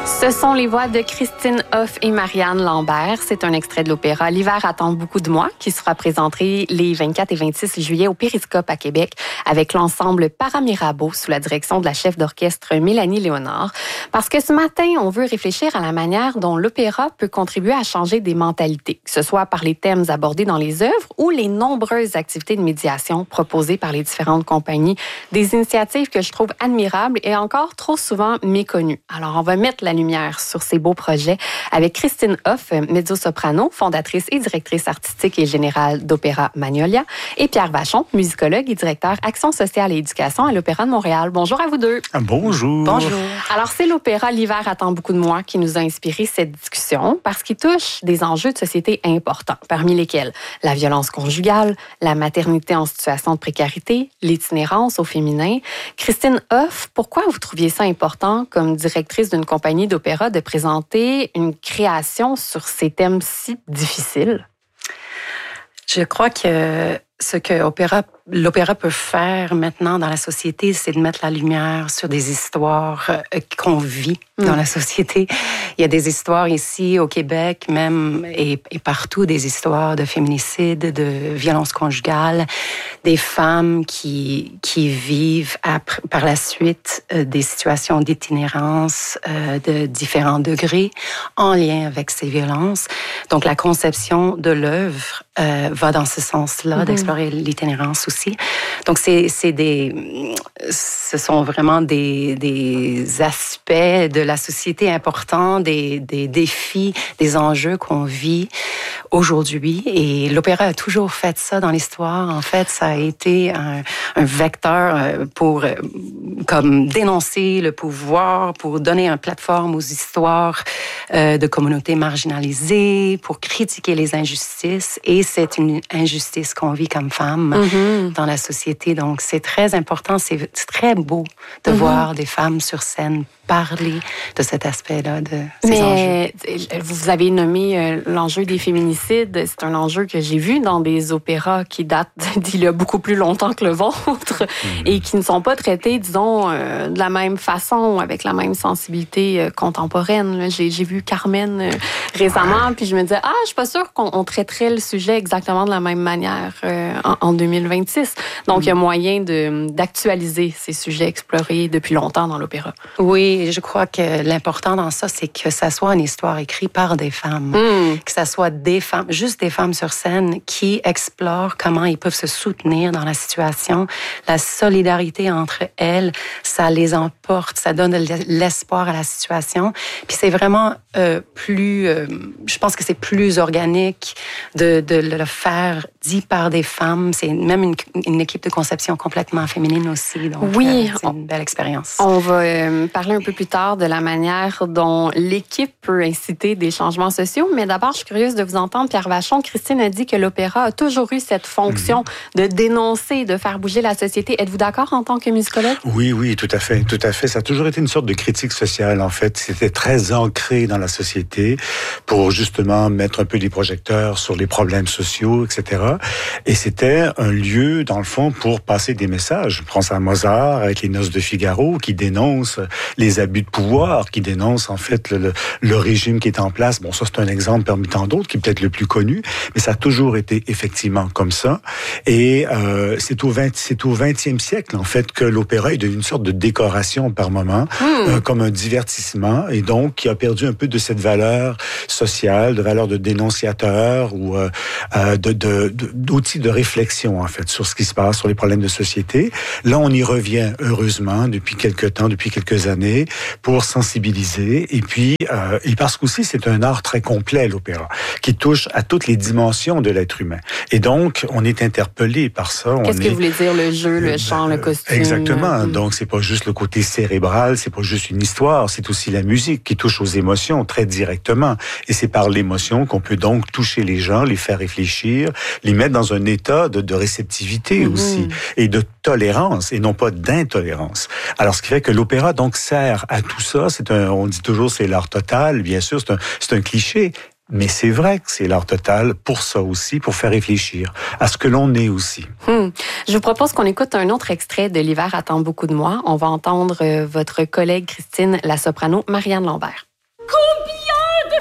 Ce sont les voix de Christine Hoff et Marianne Lambert. C'est un extrait de l'opéra L'hiver attend beaucoup de moi qui sera présenté les 24 et 26 juillet au Périscope à Québec avec l'ensemble Paramirabeau sous la direction de la chef d'orchestre Mélanie Léonard. Parce que ce matin, on veut réfléchir à la manière dont l'opéra peut contribuer à changer des mentalités, que ce soit par les thèmes abordés dans les œuvres ou les nombreuses activités de médiation proposées par les différentes compagnies. Des initiatives que je trouve admirables et encore trop souvent méconnues. Alors, on va mettre la lumière sur ces beaux projets avec Christine Hoff, mezzo-soprano, fondatrice et directrice artistique et générale d'Opéra Magnolia, et Pierre Vachon, musicologue et directeur Action sociale et éducation à l'Opéra de Montréal. Bonjour à vous deux. Bonjour. Bonjour. Alors, c'est l'opéra L'hiver attend beaucoup de moi qui nous a inspiré cette discussion parce qu'il touche des enjeux de société importants, parmi lesquels la violence conjugale, la maternité en situation de précarité, l'itinérance au féminin. Christine Hoff, pourquoi vous trouviez ça important comme directrice d'une compagnie d'opéra de présenter une création sur ces thèmes si difficiles? Je crois que ce que l'opéra peut faire maintenant dans la société, c'est de mettre la lumière sur des histoires qu'on vit dans la société. Il y a des histoires ici au Québec même et partout, des histoires de féminicide, de violence conjugale, des femmes qui vivent par la suite des situations d'itinérance de différents degrés en lien avec ces violences. Donc la conception de l'œuvre va dans ce sens-là, d'explorer l'itinérance aussi. Donc ce sont vraiment des aspects de la société importants, des défis, des enjeux qu'on vit aujourd'hui. Et l'opéra a toujours fait ça dans l'histoire. En fait, ça a été un vecteur pour comme dénoncer le pouvoir, pour donner une plateforme aux histoires de communautés marginalisées, pour critiquer les injustices. Et c'est une injustice qu'on vit comme femme dans la société. Donc, c'est très important, c'est très beau de voir des femmes sur scène parler de cet aspect-là, de ces enjeux. Vous avez nommé l'enjeu des féminicides. C'est un enjeu que j'ai vu dans des opéras qui datent d'il y a beaucoup plus longtemps que le vôtre et qui ne sont pas traités, disons, de la même façon, avec la même sensibilité contemporaine. J'ai vu Carmen récemment, puis je me disais, je suis pas sûre qu'on traiterait le sujet exactement de la même manière en 2026. Donc, il y a moyen d'actualiser ces sujets explorés depuis longtemps dans l'opéra. Oui, je crois que l'important dans ça, c'est que ça soit une histoire écrite par des femmes. Que ça soit des femmes, juste des femmes sur scène qui explorent comment ils peuvent se soutenir dans la situation. La solidarité entre elles, ça les emporte, ça donne de l'espoir à la situation. Puis c'est vraiment je pense que c'est plus organique de le faire dit par des femmes. C'est même une équipe de conception complètement féminine aussi. Donc, oui, c'est une belle expérience. On va parler un peu plus tard de la manière dont l'équipe peut inciter des changements sociaux. Mais d'abord, je suis curieuse de vous entendre, Pierre Vachon. Christine a dit que l'opéra a toujours eu cette fonction de dénoncer, de faire bouger la société. Êtes-vous d'accord en tant que musicologue? Oui, tout à fait, tout à fait. Ça a toujours été une sorte de critique sociale, en fait. C'était très ancré dans la société pour justement mettre un peu des projecteurs sur les problèmes sociaux, etc. Et c'était un lieu, dans le fond, pour passer des messages. Je pense à Mozart avec les Noces de Figaro, qui dénonce les abus de pouvoir, qui dénonce en fait le régime qui est en place. Bon, ça c'est un exemple parmi tant d'autres, qui est peut-être le plus connu, mais ça a toujours été effectivement comme ça. Et c'est au 20e siècle en fait que l'opéra est devenu une sorte de décoration par moment, comme un divertissement, et donc qui a perdu un peu de cette valeur sociale, de valeur de dénonciateur ou d'outil de réflexion en fait sur ce qui se passe, sur les problèmes de société. Là, on y revient heureusement depuis quelques années pour sensibiliser et puis et parce qu'aussi c'est un art très complet l'opéra qui touche à toutes les dimensions de l'être humain et donc on est interpellé par ça. Qu'est-ce que vous voulez dire le jeu, le chant, le costume? Exactement. Donc c'est pas juste le côté cérébral, c'est pas juste une histoire, c'est aussi la musique qui touche aux émotions très directement et c'est par l'émotion qu'on peut donc toucher les gens, les faire réfléchir, les mettre dans un état de réceptivité aussi et de tolérance et non pas d'intolérance. Alors ce qui fait que l'opéra donc sert à tout ça. On dit toujours c'est l'art total, bien sûr, c'est un cliché. Mais c'est vrai que c'est l'art total pour ça aussi, pour faire réfléchir à ce que l'on est aussi. Je vous propose qu'on écoute un autre extrait de L'hiver attend beaucoup de moi. On va entendre votre collègue Christine, la soprano Marianne Lambert.